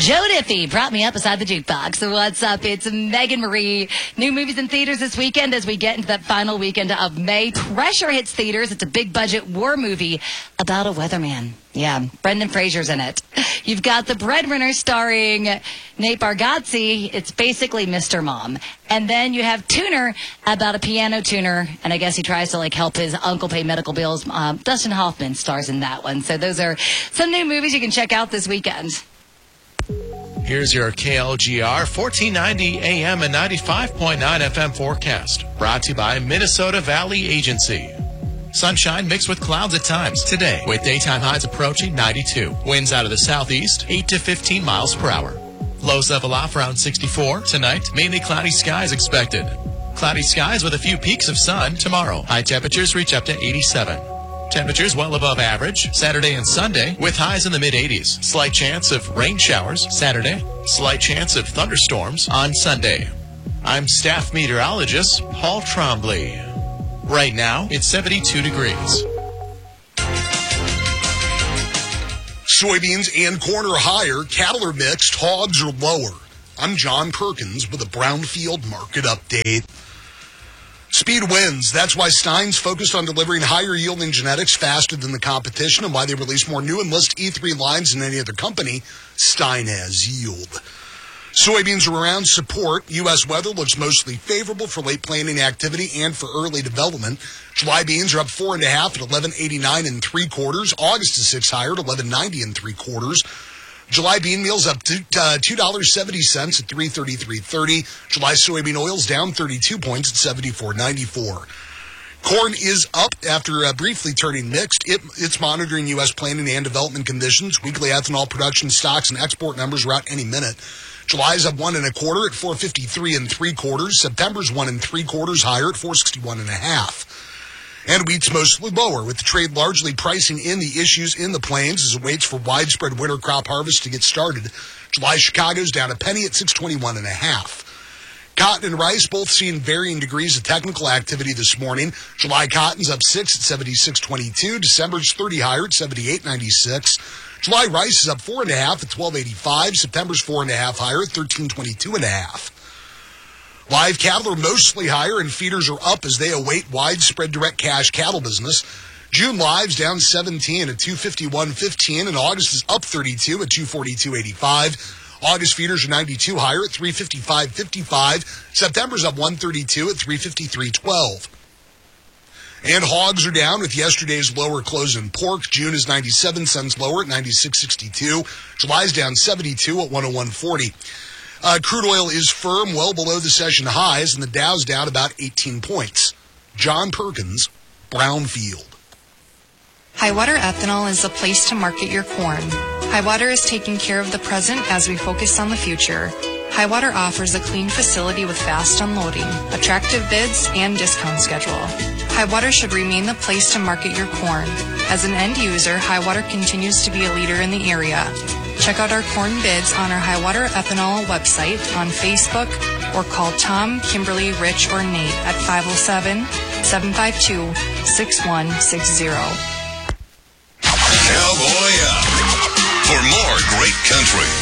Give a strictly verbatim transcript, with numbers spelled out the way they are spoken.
Joe Diffie brought me up beside the jukebox. So what's up? It's Megan Marie. New movies in theaters this weekend as we get into that final weekend of May. Pressure hits theaters. It's a big budget war movie about a weatherman. Yeah, Brendan Fraser's in it. You've got The Breadwinner starring Nate Bargatze. It's basically Mister Mom. And then you have Tuner about a piano tuner, and I guess he tries to like help his uncle pay medical bills. Um, Dustin Hoffman stars in that one. So those are some new movies you can check out this weekend. Here's your K L G R fourteen ninety A M and ninety-five point nine F M forecast. Brought to you by Minnesota Valley Agency. Sunshine mixed with clouds at times today, with daytime highs approaching ninety-two. Winds out of the southeast, eight to fifteen miles per hour. Lows level off around sixty-four. Tonight, mainly cloudy skies expected. Cloudy skies with a few peaks of sun tomorrow. High temperatures reach up to eighty-seven. Temperatures well above average Saturday and Sunday with highs in the mid-eighties. Slight chance of rain showers Saturday. Slight chance of thunderstorms on Sunday. I'm staff meteorologist Paul Trombley. Right now, it's seventy-two degrees. Soybeans and corn are higher. Cattle are mixed. Hogs are lower. I'm John Perkins with a Brownfield Market Update. Speed wins. That's why Stein's focused on delivering higher yielding genetics faster than the competition and why they release more new Enlist E three lines than any other company. Stein has yield. Soybeans are around support. U S weather looks mostly favorable for late planting activity and for early development. July beans are up four and a half at eleven eighty-nine and three quarters. August is six higher at eleven ninety and three quarters. July bean meal's up to uh, two dollars and seventy cents at three thirty-three thirty. July soybean oil's down thirty-two points at seventy-four ninety-four. Corn is up after uh, briefly turning mixed. It, it's monitoring U S planting and development conditions. Weekly ethanol production, stocks, and export numbers are out any minute. July's up one and a quarter at four fifty-three and three quarters. September's one and three quarters higher at four sixty-one and a half. And wheat's mostly lower, with the trade largely pricing in the issues in the plains as it waits for widespread winter crop harvest to get started. July Chicago's down a penny at six twenty-one and a half. Cotton and rice both seeing varying degrees of technical activity this morning. July cotton's up six at seventy-six twenty-two. December's thirty higher at seventy-eight ninety-six. July rice is up four and a half at twelve eighty-five. September's four and a half higher at thirteen twenty-two and a half. Live cattle are mostly higher and feeders are up as they await widespread direct cash cattle business. June live's down seventeen at two fifty-one fifteen and August is up thirty-two at two forty-two eighty-five. August feeders are ninety-two higher at three fifty-five fifty-five. September's up one thirty-two at three fifty-three twelve. And hogs are down with yesterday's lower close in pork. June is ninety-seven cents lower at ninety-six sixty-two. July's down seventy-two at one oh one forty. Uh, crude oil is firm, well below the session highs, and the Dow's down about eighteen points. John Perkins, Brownfield. Highwater Ethanol is the place to market your corn. Highwater is taking care of the present as we focus on the future. Highwater offers a clean facility with fast unloading, attractive bids, and discount schedule. Highwater should remain the place to market your corn. As an end user, Highwater continues to be a leader in the area. Check out our corn bids on our Highwater Ethanol website, on Facebook, or call Tom, Kimberly, Rich, or Nate at five oh seven, seven five two, six one six zero. Cowboy up. For more great country,